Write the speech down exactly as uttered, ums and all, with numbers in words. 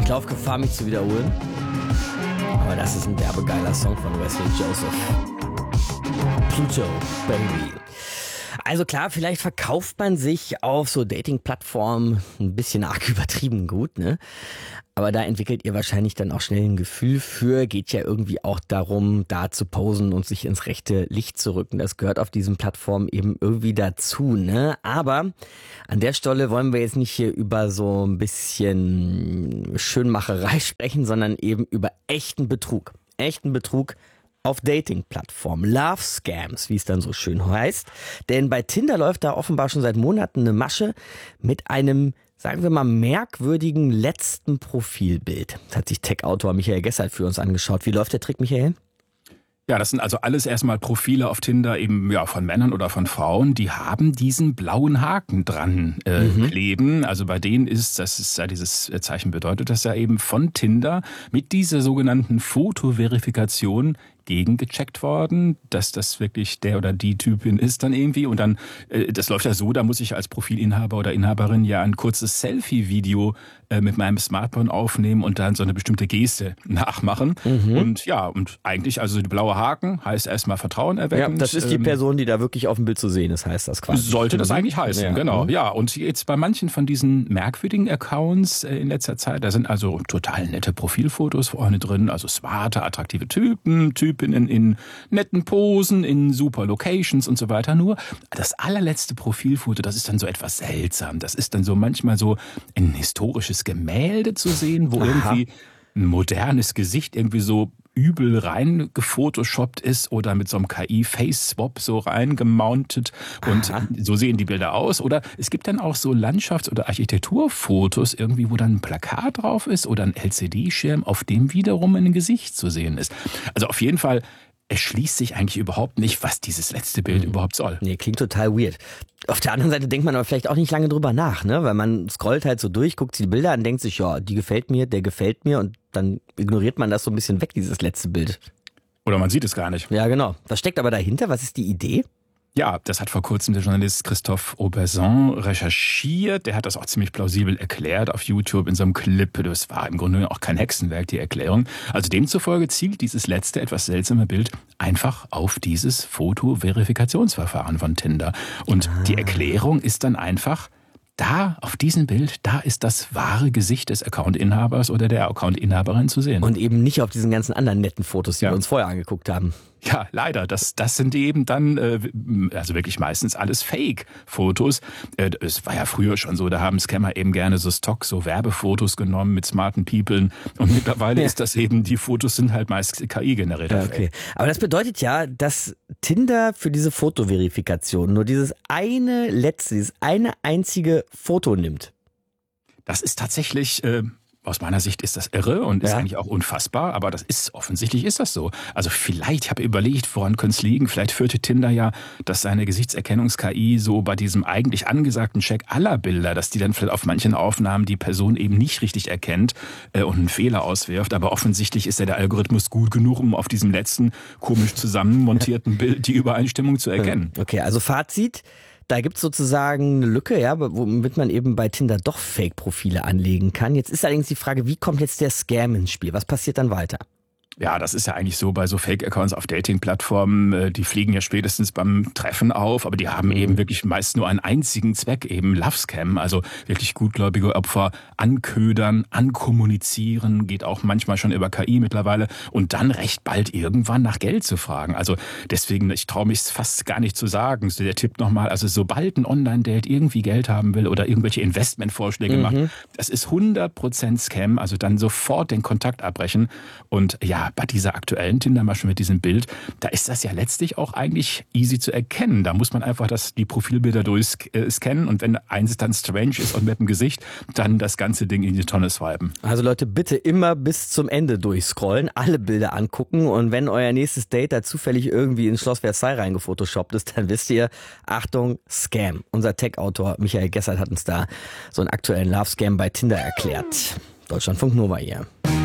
laufe Gefahr, mich zu wiederholen. Aber das ist ein werbegeiler Song von Wesley Joseph. Pluto, Baby. Also klar, vielleicht verkauft man sich auf so Dating-Plattformen ein bisschen arg übertrieben gut, ne? Aber da entwickelt ihr wahrscheinlich dann auch schnell ein Gefühl für. Geht ja irgendwie auch darum, da zu posen und sich ins rechte Licht zu rücken. Das gehört auf diesen Plattformen eben irgendwie dazu, ne? Aber an der Stelle wollen wir jetzt nicht hier über so ein bisschen Schönmacherei sprechen, sondern eben über echten Betrug. Echten Betrug auf Dating-Plattformen. Love Scams, wie es dann so schön heißt. Denn bei Tinder läuft da offenbar schon seit Monaten eine Masche mit einem, sagen wir mal, merkwürdigen letzten Profilbild. Das hat sich Tech-Autor Michael Gessert für uns angeschaut. Wie läuft der Trick, Michael? Ja, das sind also alles erstmal Profile auf Tinder eben ja von Männern oder von Frauen, die haben diesen blauen Haken dran äh, mhm. kleben. Also bei denen ist, das ist ja dieses Zeichen bedeutet das ja eben von Tinder mit dieser sogenannten Fotoverifikation gegengecheckt worden, dass das wirklich der oder die Typin ist dann irgendwie. Und dann, äh, das läuft ja so, da muss ich als Profilinhaber oder Inhaberin ja ein kurzes Selfie-Video äh, mit meinem Smartphone aufnehmen und dann so eine bestimmte Geste nachmachen. Mhm. Und ja, und eigentlich, also der blaue Haken heißt erstmal Vertrauen erwecken. Ja, das ist die ähm, Person, die da wirklich auf dem Bild zu sehen ist, heißt das quasi. Sollte das eigentlich heißen, ja. Genau. Mhm. Ja, und jetzt bei manchen von diesen merkwürdigen Accounts äh, in letzter Zeit, da sind also total nette Profilfotos vorne drin, also smarte, attraktive Typen, Typen In, in netten Posen, in super Locations und so weiter. Nur das allerletzte Profilfoto, das ist dann so etwas seltsam. Das ist dann so manchmal so ein historisches Gemälde zu sehen, wo Aha. irgendwie ein modernes Gesicht irgendwie so übel rein gefotoshoppt ist oder mit so einem K I-Face-Swap so reingemountet und Aha. so sehen die Bilder aus. Oder es gibt dann auch so Landschafts- oder Architekturfotos irgendwie, wo dann ein Plakat drauf ist oder ein L C D-Schirm, auf dem wiederum ein Gesicht zu sehen ist. Also auf jeden Fall, es schließt sich eigentlich überhaupt nicht, was dieses letzte Bild mhm. überhaupt soll. Nee, klingt total weird. Auf der anderen Seite denkt man aber vielleicht auch nicht lange drüber nach, ne? Weil man scrollt halt so durch, guckt sich die Bilder an, denkt sich, ja, die gefällt mir, der gefällt mir und dann ignoriert man das so ein bisschen weg, dieses letzte Bild. Oder man sieht es gar nicht. Ja, genau. Was steckt aber dahinter? Was ist die Idee? Ja, das hat vor kurzem der Journalist Christophe Auberson recherchiert. Der hat das auch ziemlich plausibel erklärt auf YouTube in so einem Clip. Das war im Grunde auch kein Hexenwerk, die Erklärung. Also demzufolge zielt dieses letzte, etwas seltsame Bild einfach auf dieses Foto-Verifikationsverfahren von Tinder. Und ah. die Erklärung ist dann einfach, da, auf diesem Bild, da ist das wahre Gesicht des Account-Inhabers oder der Account-Inhaberin zu sehen. Und eben nicht auf diesen ganzen anderen netten Fotos, die ja. wir uns vorher angeguckt haben. Ja, leider. Das, das sind eben dann, äh, also wirklich meistens alles Fake-Fotos. Äh, es war ja früher schon so, da haben Scammer eben gerne so Stock, so Werbefotos genommen mit smarten Peoplen. Und mittlerweile ja. ist das eben, die Fotos sind halt meist K I-generiert. Ja, okay. Aber das bedeutet ja, dass Tinder für diese Fotoverifikation nur dieses eine letzte, dieses eine einzige Foto nimmt. Das ist tatsächlich... Äh, Aus meiner Sicht ist das irre und ist ja. eigentlich auch unfassbar, aber das ist, offensichtlich ist das so. Also vielleicht, ich habe überlegt, woran könnte es liegen, vielleicht führte Tinder ja, dass seine Gesichtserkennungs-K I so bei diesem eigentlich angesagten Check aller Bilder, dass die dann vielleicht auf manchen Aufnahmen die Person eben nicht richtig erkennt äh, und einen Fehler auswirft, aber offensichtlich ist ja der Algorithmus gut genug, um auf diesem letzten komisch zusammenmontierten Bild die Übereinstimmung zu erkennen. Okay, also Fazit. Da gibt es sozusagen eine Lücke, ja, womit man eben bei Tinder doch Fake-Profile anlegen kann. Jetzt ist allerdings die Frage, wie kommt jetzt der Scam ins Spiel? Was passiert dann weiter? Ja, das ist ja eigentlich so bei so Fake-Accounts auf Dating-Plattformen, die fliegen ja spätestens beim Treffen auf, aber die haben eben wirklich meist nur einen einzigen Zweck, eben Love-Scam, also wirklich gutgläubige Opfer anködern, ankommunizieren, geht auch manchmal schon über K I mittlerweile und dann recht bald irgendwann nach Geld zu fragen. Also deswegen, ich traue mich fast gar nicht zu sagen, so der Tipp nochmal, also sobald ein Online-Date irgendwie Geld haben will oder irgendwelche Investmentvorschläge mhm. macht, das ist hundert Prozent Scam, also dann sofort den Kontakt abbrechen und ja, bei dieser aktuellen Tinder-Masche mit diesem Bild, da ist das ja letztlich auch eigentlich easy zu erkennen. Da muss man einfach das, die Profilbilder durchscannen und wenn eins dann strange ist und mit dem Gesicht, dann das ganze Ding in die Tonne swipen. Also Leute, bitte immer bis zum Ende durchscrollen, alle Bilder angucken und wenn euer nächstes Date da zufällig irgendwie ins Schloss Versailles reingefotoshoppt ist, dann wisst ihr, Achtung, Scam. Unser Tech-Autor Michael Gessert hat uns da so einen aktuellen Love-Scam bei Tinder erklärt. Deutschlandfunk Nova hier.